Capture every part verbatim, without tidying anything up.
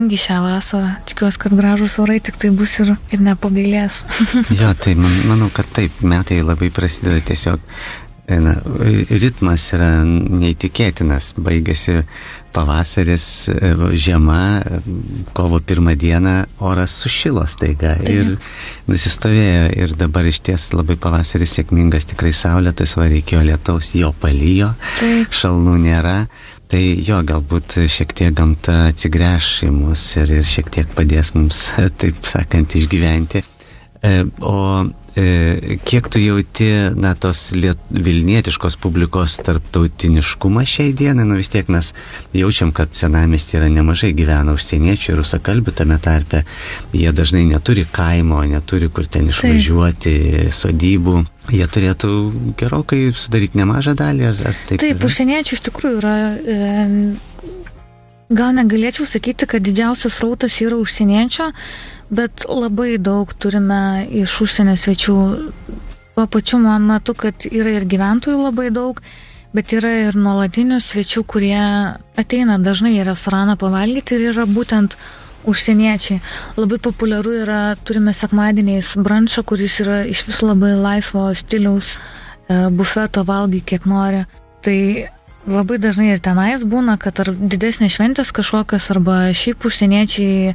Šią vasarą. Tikiuosi, kad gražus orai tik tai bus ir, ir nepagailės. Jo, tai man, manau, kad taip, metai labai prasideda tiesiog, na, ritmas yra neįtikėtinas, baigėsi pavasaris, žiema, kovo pirmą dieną oras sušilo staiga ir nusistovėjo ir dabar išties labai pavasaris sėkmingas, tikrai saulėtas, va reikėjo lietaus, jo palijo, taip. Šalnų nėra. Tai jo, galbūt šiek tiek gamta atsigręš į mus ir, ir šiek tiek padės mums, taip sakant, išgyventi. E, o e, kiek tu jauti, na, tos liet, vilnietiškos publikos tarptautiniškumą šiai dienai, nu vis tiek mes jaučiam, kad senamiesty yra nemažai gyvena užsieniečių ir rusakalbių tame tarpe. Jie dažnai neturi kaimo, neturi kur ten išvažiuoti, taip. Sodybų. Jie turėtų gerokai sudaryti nemažą dalį, ar, ar taip? Taip, užsieniečių iš tikrųjų yra, e, gal negalėčiau sakyti, kad didžiausias rautas yra užsieniečio, bet labai daug turime iš užsienio svečių. Tuo pačiu metu, kad yra ir gyventojų labai daug, bet yra ir nuolatinių svečių, kurie ateina dažnai į restoraną pavalgyti ir yra būtent užsieniečiai. Labai populiaru yra, turime sekmadieniais brančą, kuris yra iš vis labai laisvo stiliaus, e, bufeto, valgai kiek nori. Tai labai dažnai ir tenais būna, kad ar didesnės šventės kažkokios, arba šiaip užsieniečiai e,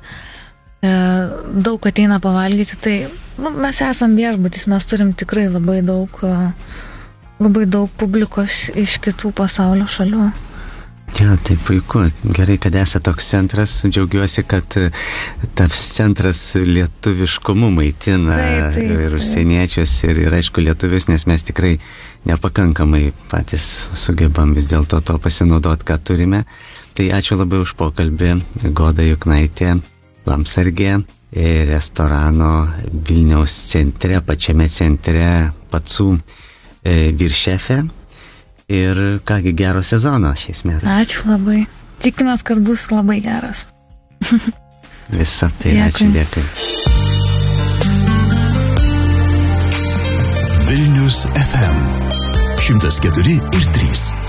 daug ateina pavalgyti. Tai nu, mes esam viešbutis, mes turim tikrai labai daug, e, labai daug publikos iš kitų pasaulio šalių. Jo, tai puiku. Gerai, kad esi toks centras. Džiaugiuosi, kad tas centras lietuviškumu maitina taip, taip, ir užsieniečius, ir, ir aišku lietuvius, nes mes tikrai nepakankamai patys sugebam vis dėlto to pasinaudoti, ką turime. Tai ačiū labai už pokalbį. Goda Juknaitė, Lamsargė, restorano Vilniaus centre, pačiame centre, Pacų viršefė. Ir kągi, gero sezono šiais metais. Ačiū labai. Tikimės, kad bus labai geras. Visą tai, ačiū, dėkui. Vilnius F M šimtas keturi ir trys.